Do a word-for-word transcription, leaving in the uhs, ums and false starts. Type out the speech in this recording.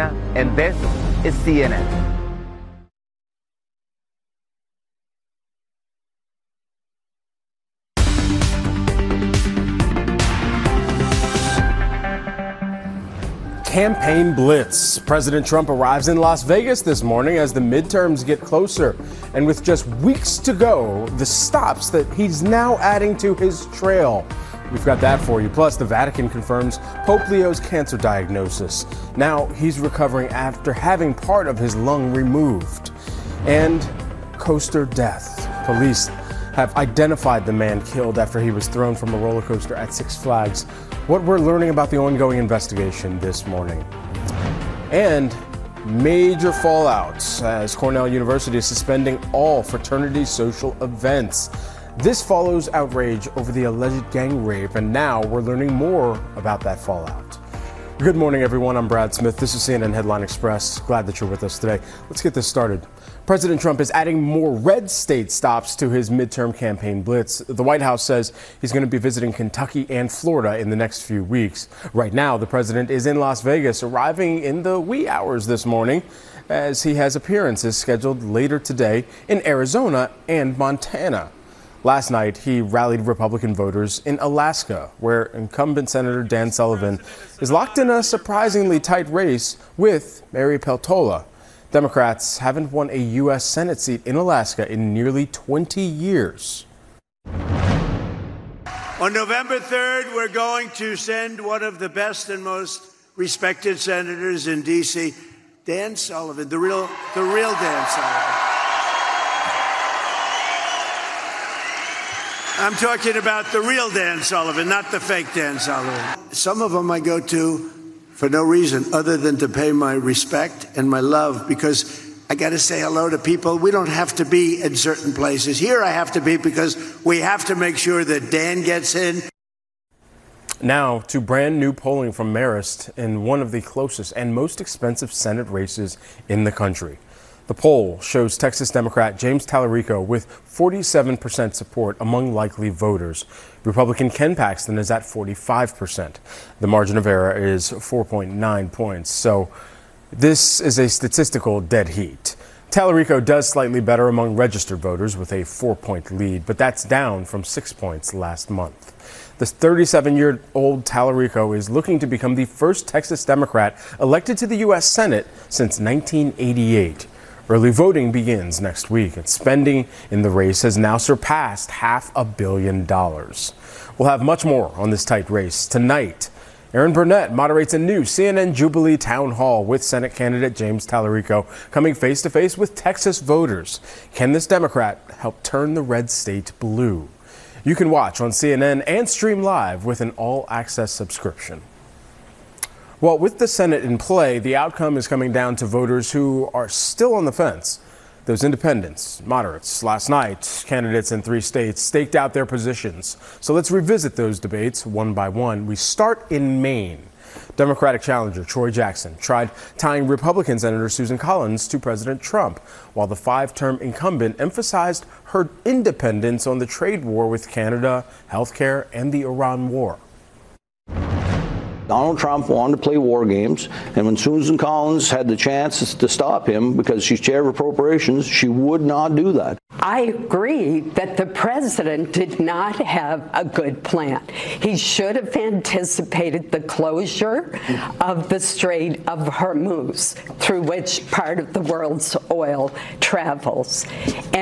and this is C N N. Campaign blitz. President Trump arrives in Las Vegas this morning as the midterms get closer. And with just weeks to go, the stops that he's now adding to his trail. We've got that for you. Plus, the Vatican confirms Pope Leo's cancer diagnosis. Now he's recovering after having part of his lung removed. And coaster death. Police have identified the man killed after he was thrown from a roller coaster at Six Flags. What we're learning about the ongoing investigation this morning. And major fallout as Cornell University is suspending all fraternity social events. This follows outrage over the alleged gang rape, and now we're learning more about that fallout. Good morning, everyone. I'm Brad Smith. This is C N N Headline Express. Glad that you're with us today. Let's get this started. President Trump is adding more red state stops to his midterm campaign blitz. The White House says he's going to be visiting Kentucky and Florida in the next few weeks. Right now, the president is in Las Vegas, arriving in the wee hours this morning, as he has appearances scheduled later today in Arizona and Montana. Last night, he rallied Republican voters in Alaska, where incumbent Senator Dan Sullivan is locked in a surprisingly tight race with Mary Peltola. Democrats haven't won a U S Senate seat in Alaska in nearly twenty years. On November third, we're going to send one of the best and most respected senators in D C, Dan Sullivan, the real, the real Dan Sullivan. I'm talking about the real Dan Sullivan, not the fake Dan Sullivan. Some of them I go to for no reason other than to pay my respect and my love, because I got to say hello to people. We don't have to be in certain places. Here I have to be because we have to make sure that Dan gets in. Now to brand new polling from Marist in one of the closest and most expensive Senate races in the country. The poll shows Texas Democrat James Tallarico with forty-seven percent support among likely voters. Republican Ken Paxton is at forty-five percent. The margin of error is four point nine points. So this is a statistical dead heat. Tallarico does slightly better among registered voters with a four-point lead, but that's down from six points last month. The thirty-seven-year-old Tallarico is looking to become the first Texas Democrat elected to the U S Senate since nineteen eighty-eight. Early voting begins next week, and spending in the race has now surpassed half a billion dollars. We'll have much more on this tight race tonight. Aaron Burnett moderates a new C N N Jubilee Town Hall with Senate candidate James Tallarico coming face to face with Texas voters. Can this Democrat help turn the red state blue? You can watch on C N N and stream live with an all-access subscription. Well, with the Senate in play, the outcome is coming down to voters who are still on the fence. Those independents, moderates. Last night, candidates in three states staked out their positions. So let's revisit those debates one by one. We start in Maine. Democratic challenger Troy Jackson tried tying Republican Senator Susan Collins to President Trump, while the five-term incumbent emphasized her independence on the trade war with Canada, healthcare, and the Iran war. Donald Trump wanted to play war games, and when Susan Collins had the chance to stop him because she's chair of appropriations, she would not do that. I agree that the president did not have a good plan. He should have anticipated the closure of the Strait of Hormuz, through which part of the world's oil travels. And